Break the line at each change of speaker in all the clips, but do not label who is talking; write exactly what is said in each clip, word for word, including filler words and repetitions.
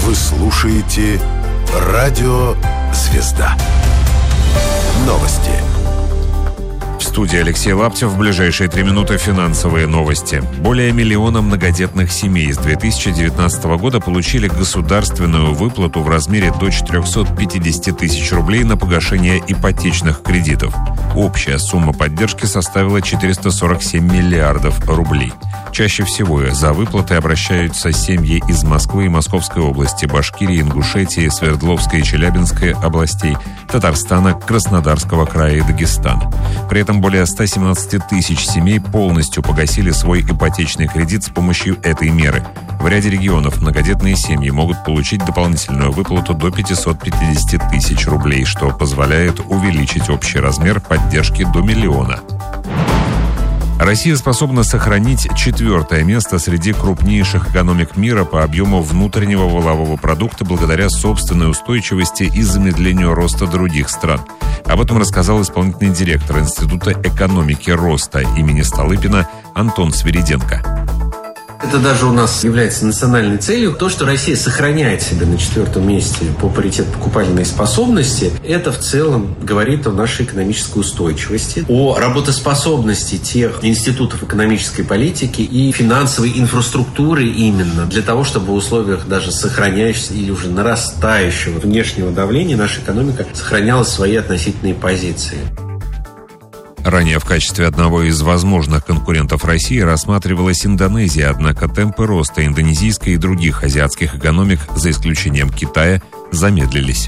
Вы слушаете «Радио Звезда». Новости.
В студии Алексей Лаптев. В ближайшие три минуты финансовые новости. Более миллиона многодетных семей с две тысячи девятнадцатого года получили государственную выплату в размере до четыреста пятьдесят тысяч рублей на погашение ипотечных кредитов. Общая сумма поддержки составила четыреста сорок семь миллиардов рублей. Чаще всего за выплатой обращаются семьи из Москвы и Московской области, Башкирии, Ингушетии, Свердловской и Челябинской областей, Татарстана, Краснодарского края и Дагестана. При этом более ста семнадцати тысяч семей полностью погасили свой ипотечный кредит с помощью этой меры. В ряде регионов многодетные семьи могут получить дополнительную выплату до пятисот пятидесяти тысяч рублей, что позволяет увеличить общий размер поддержки до миллиона. Россия способна сохранить четвертое место среди крупнейших экономик мира по объему внутреннего валового продукта благодаря собственной устойчивости и замедлению роста других стран. Об этом рассказал исполнительный директор Института экономики роста имени Столыпина Антон Свириденко.
Это даже у нас является национальной целью. То, что Россия сохраняет себя на четвертом месте по паритету покупательной способности, это в целом говорит о нашей экономической устойчивости, о работоспособности тех институтов экономической политики и финансовой инфраструктуры именно для того, чтобы в условиях даже сохраняющегося или уже нарастающего внешнего давления наша экономика сохраняла свои относительные позиции.
Ранее в качестве одного из возможных конкурентов России рассматривалась Индонезия, однако темпы роста индонезийской и других азиатских экономик, за исключением Китая, замедлились.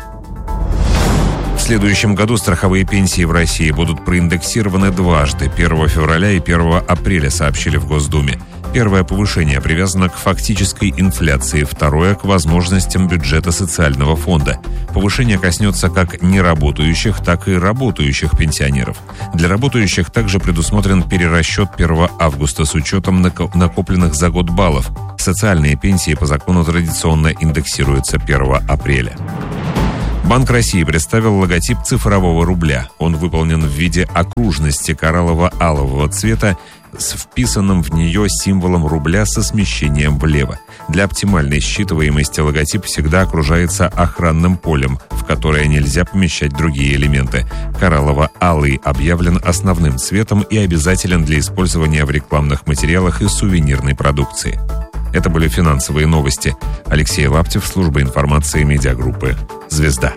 В следующем году страховые пенсии в России будут проиндексированы дважды, первого февраля и первого апреля, сообщили в Госдуме. Первое повышение привязано к фактической инфляции, второе – к возможностям бюджета социального фонда. Повышение коснется как неработающих, так и работающих пенсионеров. Для работающих также предусмотрен перерасчет первого августа с учетом накопленных за год баллов. Социальные пенсии по закону традиционно индексируются первого апреля. Банк России представил логотип цифрового рубля. Он выполнен в виде окружности кораллово-алого цвета с вписанным в нее символом рубля со смещением влево. Для оптимальной считываемости логотип всегда окружается охранным полем, в которое нельзя помещать другие элементы. Кораллово-алый объявлен основным цветом и обязателен для использования в рекламных материалах и сувенирной продукции. Это были финансовые новости. Алексей Лаптев, служба информации медиагруппы «Звезда».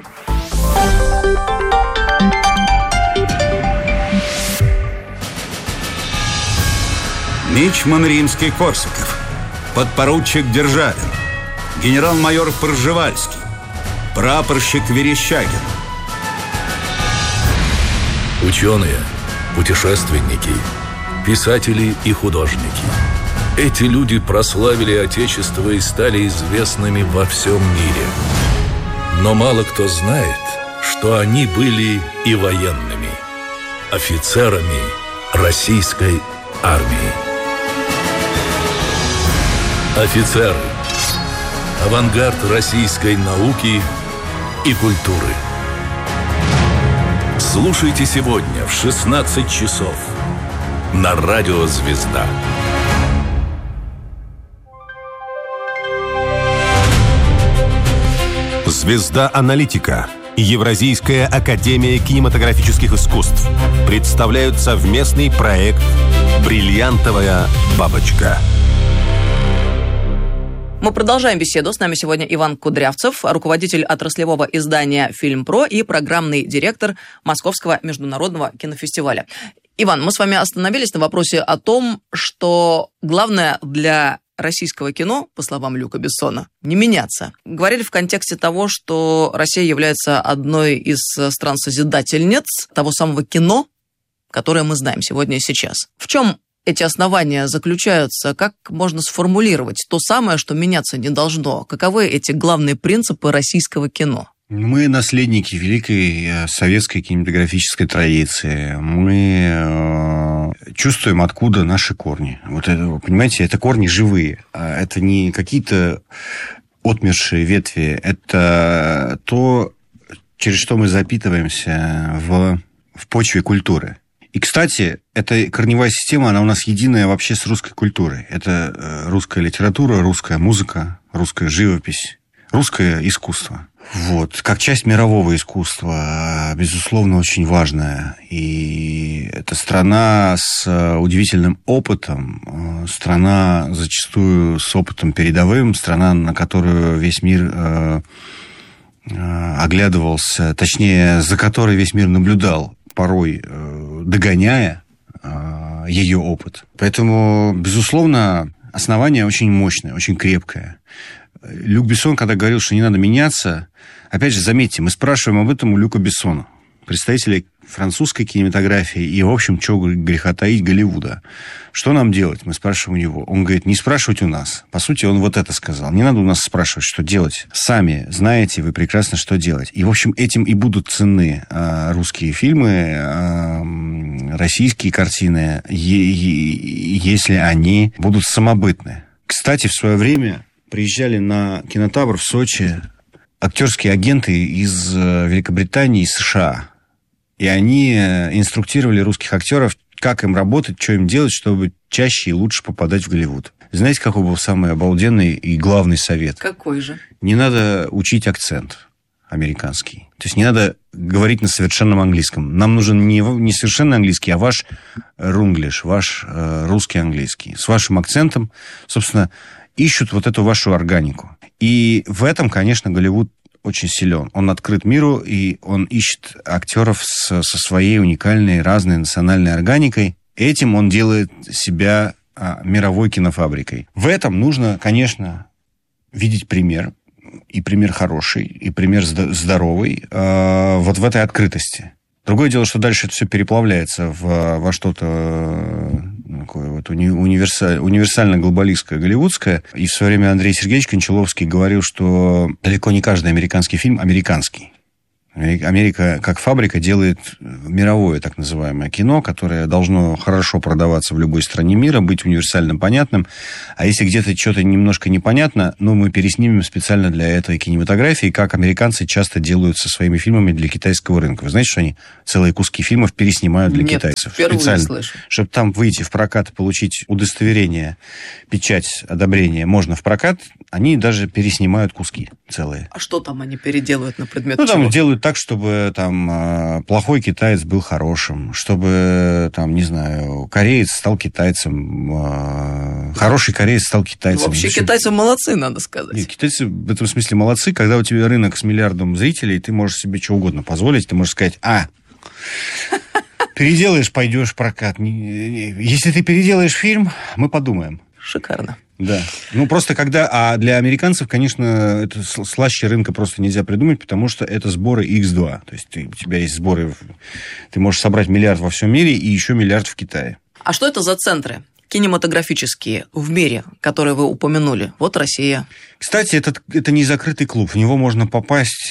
Мичман Римский-Корсаков, подпоручик Державин, генерал-майор Пржевальский, прапорщик Верещагин.
Ученые, путешественники, писатели и художники. Эти люди прославили Отечество и стали известными во всем мире. Но мало кто знает, что они были и военными, офицерами российской армии. Офицеры. Авангард российской науки и культуры. Слушайте сегодня в шестнадцать часов на радио «Звезда».
«Звезда аналитика» и Евразийская академия кинематографических искусств представляют совместный проект «Бриллиантовая бабочка».
Мы продолжаем беседу. С нами сегодня Иван Кудрявцев, руководитель отраслевого издания «Фильмпро» и программный директор Московского международного кинофестиваля. Иван, мы с вами остановились на вопросе о том, что главное для российского кино, по словам Люка Бессона, не меняться. Говорили в контексте того, что Россия является одной из стран-созидательниц того самого кино, которое мы знаем сегодня и сейчас. В чем эти основания заключаются? Как можно сформулировать то самое, что меняться не должно? Каковы эти главные принципы российского кино?
Мы наследники великой советской кинематографической традиции. Мы э, чувствуем, откуда наши корни. Вот это, вы понимаете, это корни живые. Это не какие-то отмершие ветви. Это то, через что мы запитываемся в, в почве культуры. И, кстати, эта корневая система, она у нас единая вообще с русской культурой. Это русская литература, русская музыка, русская живопись, русское искусство. Вот. Как часть мирового искусства, безусловно, очень важная. И это страна с удивительным опытом, страна зачастую с опытом передовым, страна, на которую весь мир оглядывался, точнее, за которой весь мир наблюдал, порой догоняя ее опыт. Поэтому, безусловно, основание очень мощное, очень крепкое. Люк Бессон, когда говорил, что не надо меняться, опять же, заметьте, мы спрашиваем об этом у Люка Бессона, представителя французской кинематографии и, в общем, чего греха таить, Голливуда. Что нам делать? Мы спрашиваем у него. Он говорит, не спрашивать у нас. По сути, он вот это сказал. Не надо у нас спрашивать, что делать. Сами знаете вы прекрасно, что делать. И, в общем, этим и будут ценны э, русские фильмы, э, российские картины, е- е- если они будут самобытны. Кстати, в свое время приезжали на кинотавр в Сочи актерские агенты из Великобритании и США. И они инструктировали русских актеров, как им работать, что им делать, чтобы чаще и лучше попадать в Голливуд. Знаете, какой был самый обалденный и главный совет?
Какой же?
Не надо учить акцент американский. То есть не надо говорить на совершенном английском. Нам нужен не, не совершенный английский, а ваш рунглиш, ваш э, русский английский. С вашим акцентом, собственно, ищут вот эту вашу органику. И в этом, конечно, Голливуд очень силен. Он открыт миру, и он ищет актеров с, со своей уникальной, разной национальной органикой. Этим он делает себя а, мировой кинофабрикой. В этом нужно, конечно, видеть пример. И пример хороший, и пример здоровый. А, вот в этой открытости. Другое дело, что дальше это все переплавляется в, во что-то такое вот уни, универсаль, универсально-глобалистское, голливудское. И в свое время Андрей Сергеевич Кончаловский говорил, что далеко не каждый американский фильм американский. Америка, как фабрика, делает мировое так называемое кино, которое должно хорошо продаваться в любой стране мира, быть универсально понятным. А если где-то что-то немножко непонятно, ну, мы переснимем специально для этой кинематографии, как американцы часто делают со своими фильмами для китайского рынка. Вы знаете, что они целые куски фильмов переснимают для
Нет,
китайцев?
Впервые
специально.
Слышу.
Чтобы там выйти в прокат и получить удостоверение, печать, одобрение можно в прокат, они даже переснимают куски целые.
А что там они переделывают на предмет
Ну, там
чего?
делают так, чтобы там плохой китаец был хорошим, чтобы, там, не знаю, кореец стал китайцем, хороший кореец стал китайцем.
Вообще китайцы молодцы, надо сказать.
Нет, китайцы в этом смысле молодцы. Когда у тебя рынок с миллиардом зрителей, ты можешь себе что угодно позволить. Ты можешь сказать, а, переделаешь, пойдешь в прокат. Если ты переделаешь фильм, мы подумаем.
Шикарно.
Да. Ну, просто когда... А для американцев, конечно, это слаще рынка просто нельзя придумать, потому что это сборы икс два. То есть ты, у тебя есть сборы... Ты можешь собрать миллиард во всем мире и еще миллиард в Китае.
А что это за центры кинематографические в мире, которые вы упомянули? Вот Россия.
Кстати, это, это не закрытый клуб. В него можно попасть,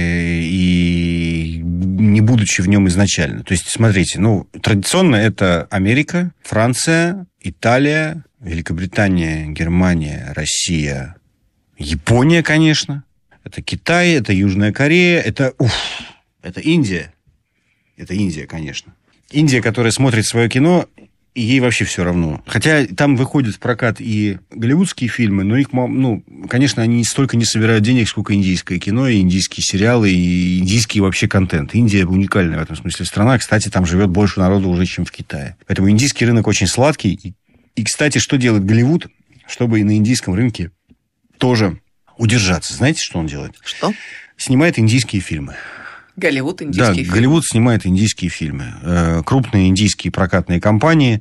и не будучи в нем изначально. То есть, смотрите, ну, традиционно это Америка, Франция, Италия, Великобритания, Германия, Россия, Япония, конечно. Это Китай, это Южная Корея, это, уф, это Индия. Это Индия, конечно. Индия, которая смотрит свое кино, и ей вообще все равно. Хотя там выходят в прокат и голливудские фильмы, но их, ну, конечно, они столько не собирают денег, сколько индийское кино, и индийские сериалы, и индийский вообще контент. Индия уникальная в этом смысле страна. Кстати, там живет больше народу уже, чем в Китае. Поэтому индийский рынок очень сладкий. И, и кстати, что делает Голливуд, чтобы и на индийском рынке тоже удержаться? Знаете, что он делает?
Что?
Снимает индийские фильмы.
Голливуд, индийские
да,
фильмы. Голливуд
снимает индийские фильмы. Крупные индийские прокатные компании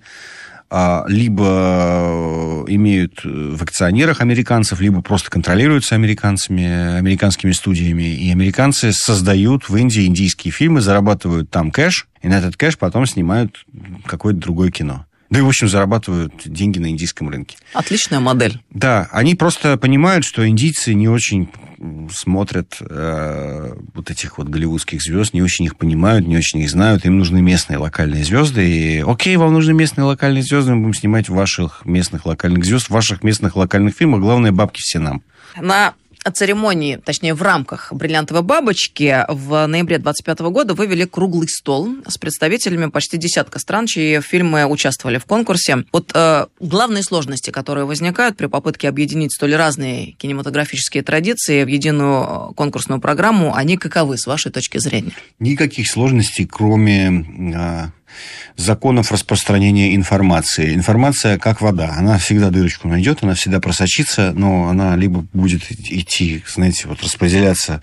либо имеют в акционерах американцев, либо просто контролируются американцами, американскими студиями. И американцы создают в Индии индийские фильмы, зарабатывают там кэш, и на этот кэш потом снимают какое-то другое кино. Да и, в общем, зарабатывают деньги на индийском рынке.
Отличная модель.
Да, они просто понимают, что индийцы не очень смотрят э, вот этих вот голливудских звезд, не очень их понимают, не очень их знают. Им нужны местные локальные звезды. И окей, вам нужны местные локальные звезды, мы будем снимать ваших местных локальных звезд, ваших местных локальных фильмов. Главное, бабки все нам.
На церемонии, точнее, в рамках «Бриллиантовой бабочки» в ноябре двадцать пятого года вывели круглый стол с представителями почти десятка стран, чьи фильмы участвовали в конкурсе. Вот э, главные сложности, которые возникают при попытке объединить столь разные кинематографические традиции в единую конкурсную программу, они каковы, с вашей точки зрения?
Никаких сложностей, кроме э, законов распространения информации. Информация как вода. Она всегда дырочку найдет, она всегда просочится, но она либо будет идти, знаете, вот распределяться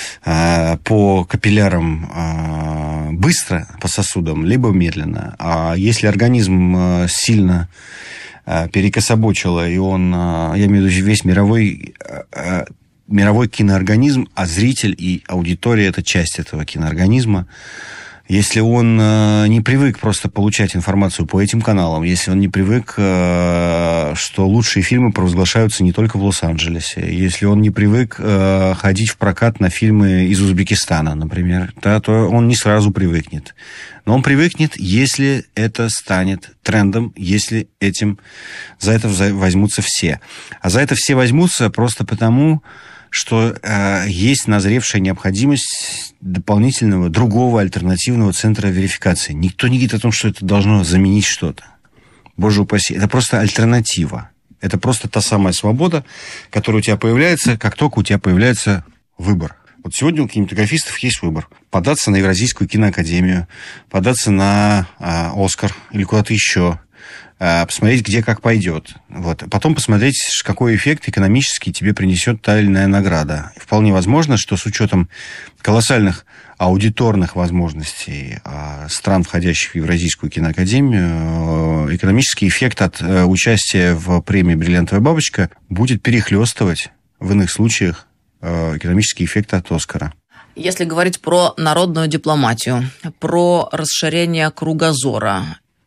э, по капиллярам э, быстро, по сосудам, либо медленно. А если организм э, сильно э, перекособочило, и он, э, я имею в виду весь мировой... Э, мировой киноорганизм, а зритель и аудитория – это часть этого киноорганизма. Если он э, не привык просто получать информацию по этим каналам, если он не привык, э, что лучшие фильмы провозглашаются не только в Лос-Анджелесе, если он не привык э, ходить в прокат на фильмы из Узбекистана, например, да, то он не сразу привыкнет. Но он привыкнет, если это станет трендом, если этим, за это возьмутся все. А за это все возьмутся просто потому, что э, есть назревшая необходимость дополнительного, другого альтернативного центра верификации. Никто не говорит о том, что это должно заменить что-то. Боже упаси. Это просто альтернатива. Это просто та самая свобода, которая у тебя появляется, как только у тебя появляется выбор. Вот сегодня у кинематографистов есть выбор. Податься на Евразийскую киноакадемию, податься на э, Оскар или куда-то еще, посмотреть, где как пойдет. Вот. Потом посмотреть, какой эффект экономический тебе принесет та или иная награда. И вполне возможно, что с учетом колоссальных аудиторных возможностей стран, входящих в Евразийскую киноакадемию, экономический эффект от участия в премии «Бриллиантовая бабочка» будет перехлестывать в иных случаях экономический эффект от Оскара.
Если говорить про народную дипломатию, про расширение кругозора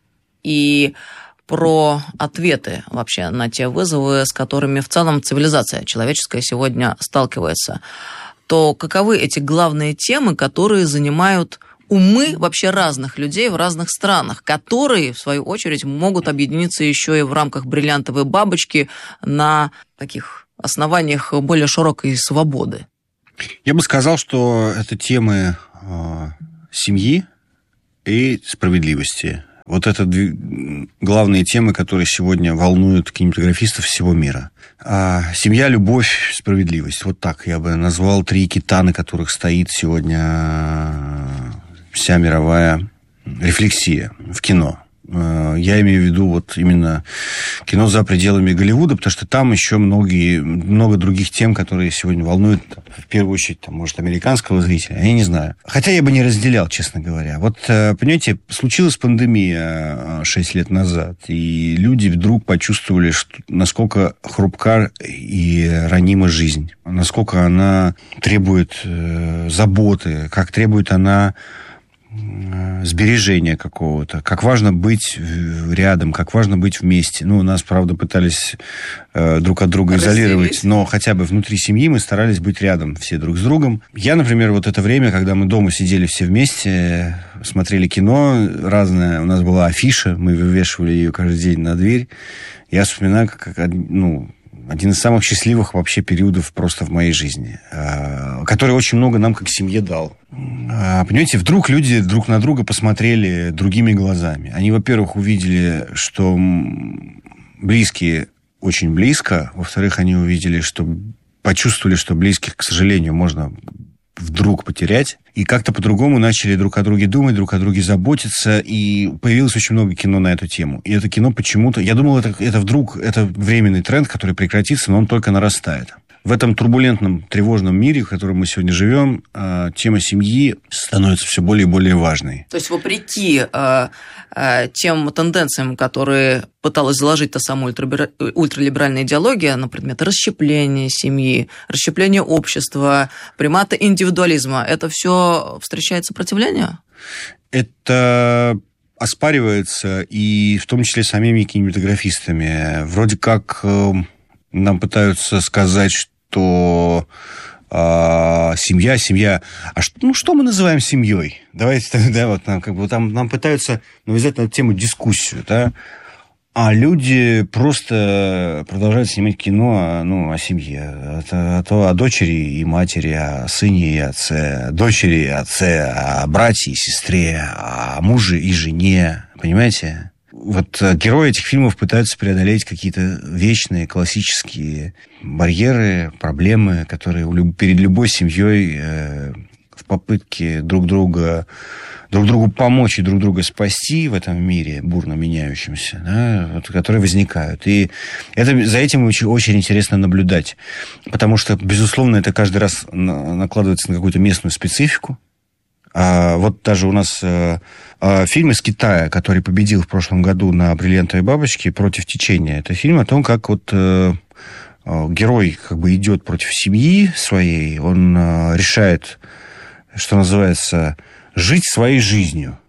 и про ответы вообще на те вызовы, с которыми в целом цивилизация человеческая сегодня сталкивается, то каковы эти главные темы, которые занимают умы вообще разных людей в разных странах, которые, в свою очередь, могут объединиться еще и в рамках «Бриллиантовой бабочки» на таких основаниях более широкой свободы?
Я бы сказал, что это темы э, семьи и справедливости. Вот это две главные темы, которые сегодня волнуют кинематографистов всего мира. А семья, любовь, справедливость. Вот так я бы назвал три кита, на которых стоит сегодня вся мировая рефлексия в кино. Я имею в виду вот именно кино за пределами Голливуда, потому что там еще многие, много других тем, которые сегодня волнуют, в первую очередь, там, может, американского зрителя, я не знаю. Хотя я бы не разделял, честно говоря. Вот, понимаете, случилась пандемия шесть лет назад, и люди вдруг почувствовали, что, насколько хрупка и ранима жизнь, насколько она требует э, заботы, как требует она сбережения какого-то, как важно быть рядом, как важно быть вместе. Ну, нас, правда, пытались э, друг от друга Разделить. изолировать, но хотя бы внутри семьи мы старались быть рядом все друг с другом. Я, например, вот это время, когда мы дома сидели все вместе, смотрели кино разное, у нас была афиша, мы вывешивали ее каждый день на дверь. Я вспоминаю, как, ну, один из самых счастливых вообще периодов просто в моей жизни, который очень много нам как семье дал. Понимаете, вдруг люди друг на друга посмотрели другими глазами. Они, во-первых, увидели, что близкие очень близко. Во-вторых, они увидели, что почувствовали, что близких, к сожалению, можно вдруг потерять. И как-то по-другому начали друг о друге думать, друг о друге заботиться. И появилось очень много кино на эту тему. И это кино почему-то... Я думал, это, это вдруг... Это временный тренд, который прекратится, но он только нарастает. В этом турбулентном, тревожном мире, в котором мы сегодня живем, тема семьи становится все более и более важной.
То есть, вопреки э, э, тем тенденциям, которые пыталась заложить та самая ультралибер... ультралиберальная идеология на предмет расщепления семьи, расщепления общества, примата индивидуализма, это все встречает сопротивление?
Это оспаривается, и в том числе самими кинематографистами. Вроде как э, нам пытаются сказать, что э, семья, семья... А что, ну, что мы называем семьей? Давайте, да, вот нам, как бы, там, нам пытаются навязать на эту тему дискуссию, да? А люди просто продолжают снимать кино, ну, о семье, о, о, о дочери и матери, о сыне и отце, о дочери и отце, о брате и сестре, о муже и жене, понимаете? Вот герои этих фильмов пытаются преодолеть какие-то вечные классические барьеры, проблемы, которые перед любой семьей э, в попытке друг друга друг другу помочь и друг друга спасти в этом мире бурно меняющемся, да, вот, которые возникают. И это, за этим очень, очень интересно наблюдать, потому что, безусловно, это каждый раз накладывается на какую-то местную специфику. А вот даже у нас а, а, фильм из Китая, который победил в прошлом году на «Бриллиантовой бабочке» «Против течения». Это фильм о том, как вот а, а, герой как бы идет против семьи своей, он а, решает, что называется, жить своей жизнью.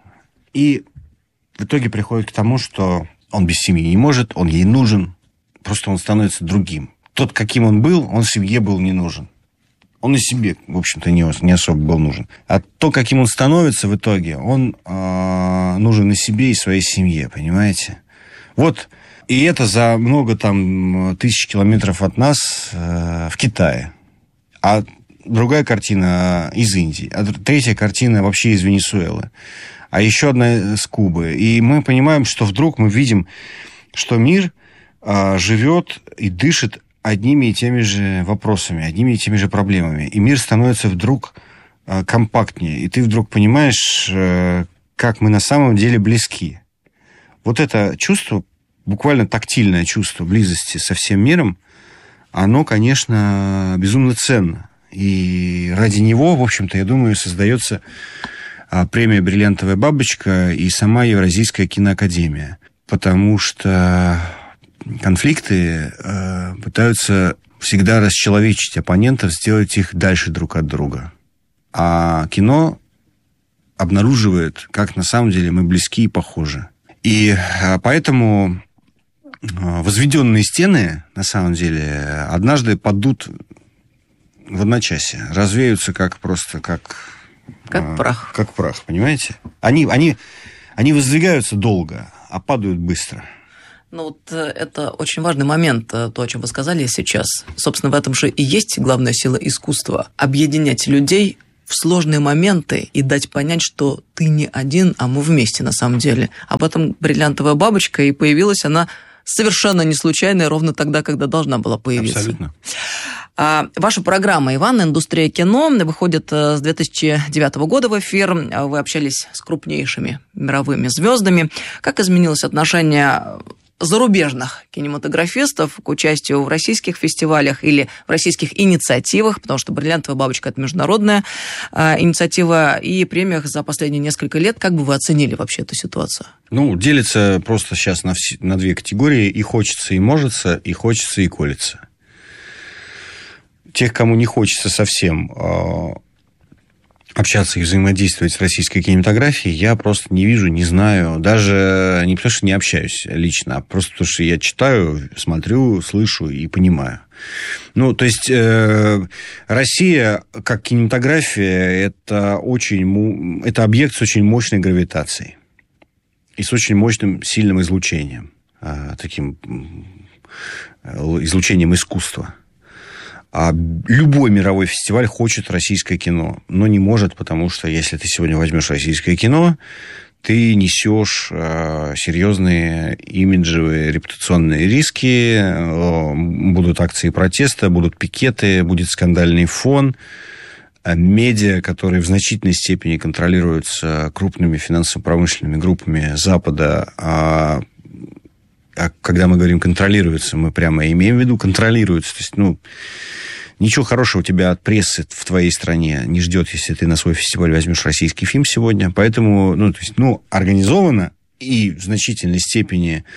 И в итоге приходит к тому, что он без семьи не может, он ей нужен, просто он становится другим. Тот, каким он был, он семье был не нужен. Он и себе, в общем-то, не, не особо был нужен. А то, каким он становится в итоге, он э, нужен и себе, и своей семье, понимаете? Вот, и это за много там тысяч километров от нас э, в Китае. А другая картина из Индии, а третья картина вообще из Венесуэлы, а еще одна с Кубы. И мы понимаем, что вдруг мы видим, что мир а, живет и дышит одними и теми же вопросами, одними и теми же проблемами. И мир становится вдруг а, компактнее. И ты вдруг понимаешь, а, как мы на самом деле близки. Вот это чувство, буквально тактильное чувство близости со всем миром, оно, конечно, безумно ценно. И ради него, в общем-то, я думаю, создается премия «Бриллиантовая бабочка» и сама Евразийская киноакадемия. Потому что конфликты пытаются всегда расчеловечить оппонентов, сделать их дальше друг от друга. А кино обнаруживает, как на самом деле мы близки и похожи. И поэтому возведенные стены, на самом деле, однажды падут в одночасье, развеются как просто, как...
Как
а,
прах.
Как прах, понимаете? Они, они, они воздвигаются долго, а падают быстро.
Ну вот это очень важный момент, то, о чем вы сказали сейчас. Собственно, в этом же и есть главная сила искусства. Объединять людей в сложные моменты и дать понять, что ты не один, а мы вместе на самом деле. Об этом «Бриллиантовая бабочка», и появилась она совершенно не случайно, ровно тогда, когда должна была появиться.
Абсолютно.
Ваша программа «Иван. Индустрия кино» выходит с две тысячи девятого года в эфир. Вы общались с крупнейшими мировыми звездами. Как изменилось отношение зарубежных кинематографистов к участию в российских фестивалях или в российских инициативах, потому что «Бриллиантовая бабочка» — это международная инициатива, и премиях за последние несколько лет? Как бы вы оценили вообще эту ситуацию?
Ну, делится просто сейчас на, все, на две категории. И хочется, и можется, и хочется, и колется. Тех, кому не хочется совсем э, общаться и взаимодействовать с российской кинематографией, я просто не вижу, не знаю. Даже не потому, что не общаюсь лично, а просто потому, что я читаю, смотрю, слышу и понимаю. Ну, то есть, э, Россия, как кинематография, это, очень, это объект с очень мощной гравитацией и с очень мощным, сильным излучением. Э, таким э, излучением искусства. А любой мировой фестиваль хочет российское кино, но не может, потому что если ты сегодня возьмешь российское кино, ты несешь э, серьезные имиджевые репутационные риски, э, будут акции протеста, будут пикеты, будет скандальный фон, э, медиа, которые в значительной степени контролируются крупными финансово-промышленными группами Запада, а, а когда мы говорим контролируются, мы прямо имеем в виду контролируются, то есть, ну, ничего хорошего у тебя от прессы в твоей стране не ждет, если ты на свой фестиваль возьмешь российский фильм сегодня. Поэтому, ну, то есть, ну, организованно и в значительной степени,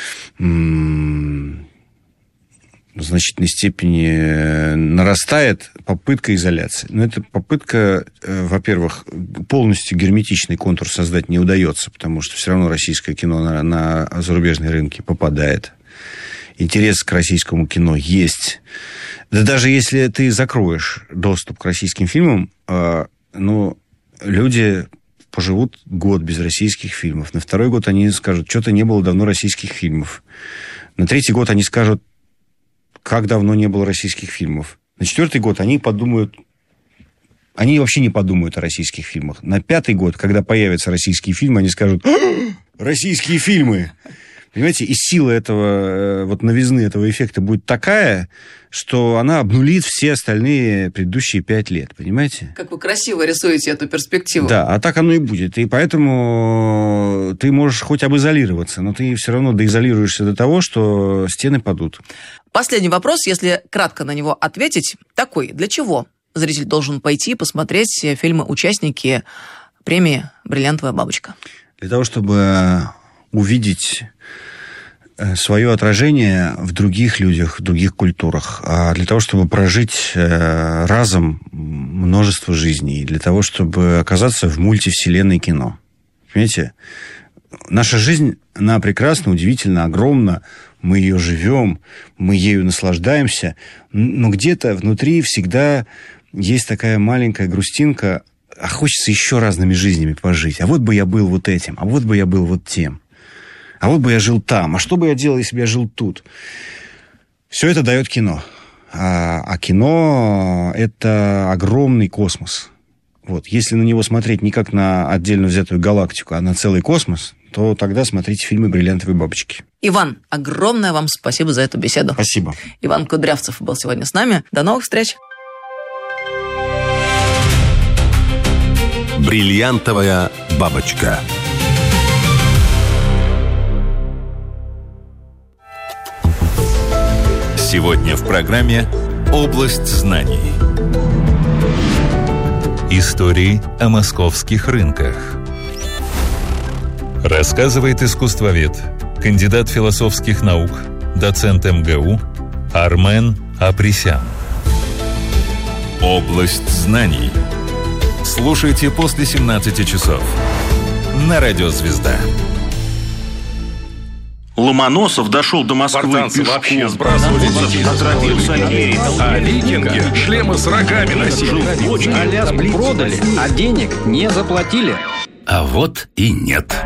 м- в значительной степени нарастает попытка изоляции. Но эта попытка, во-первых, полностью герметичный контур создать не удается, потому что все равно российское кино на, на зарубежные рынки попадает. Интерес к российскому кино есть. Да даже если ты закроешь доступ к российским фильмам, э, ну, люди поживут год без российских фильмов. На второй год они скажут, что-то не было давно российских фильмов. На третий год они скажут, как давно не было российских фильмов. На четвертый год они подумают... Они вообще не подумают о российских фильмах. На пятый год, когда появятся российские фильмы, они скажут, российские фильмы! Понимаете, и сила этого, вот новизны этого эффекта будет такая, что она обнулит все остальные предыдущие пять лет, понимаете?
Как вы красиво рисуете эту перспективу.
Да, а так оно и будет. И поэтому ты можешь хоть обизолироваться, но ты все равно доизолируешься до того, что стены падут.
Последний вопрос, если кратко на него ответить, такой. Для чего зритель должен пойти посмотреть фильмы-участники премии «Бриллиантовая бабочка»? Для того, чтобы увидеть свое отражение в других людях, в других культурах, а для того, чтобы прожить разом множество жизней, для того, чтобы оказаться в мультивселенной кино. Понимаете? Наша жизнь, она прекрасна, удивительно, огромна, мы ее живем, мы ею наслаждаемся, но где-то внутри всегда есть такая маленькая грустинка, а хочется еще разными жизнями пожить. А вот бы я был вот этим, а вот бы я был вот тем. А вот бы я жил там, а что бы я делал, если бы я жил тут? Все это дает кино. А, а кино – это огромный космос. Вот. Если на него смотреть не как на отдельно взятую галактику, а на целый космос, то тогда смотрите фильмы «Бриллиантовые бабочки». Иван, огромное вам спасибо за эту беседу. Спасибо. Иван Кудрявцев был сегодня с нами. До новых встреч.
«Бриллиантовая бабочка».
Сегодня в программе «Область знаний». Истории о московских рынках. Рассказывает искусствовед, кандидат философских наук, доцент эм гэ у Армен Апресян. «Область знаний». Слушайте после семнадцати часов на радио «Звезда».
Ломоносов дошел до Москвы пешком. Вообще сбрасывали а викинги шлемы с рогами носили.
Аляску продали, а денег не заплатили.
А вот и нет.